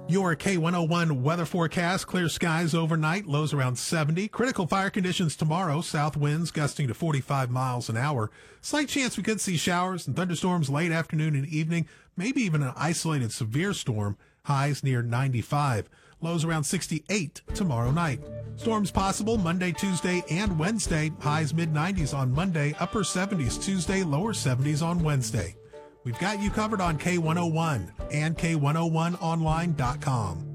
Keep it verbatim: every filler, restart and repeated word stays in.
Your K one oh one weather forecast: clear skies overnight, lows around seventy. Critical fire conditions tomorrow, south winds gusting to forty-five miles an hour. Slight chance we could see showers and thunderstorms late afternoon and evening, maybe even an isolated severe storm. Highs near ninety-five. Lows around sixty-eight tomorrow night. Storms possible Monday, Tuesday, and Wednesday. Highs mid nineties on Monday, upper seventies Tuesday, lower seventies on Wednesday. We've got you covered on K one oh one and K one oh one online dot com.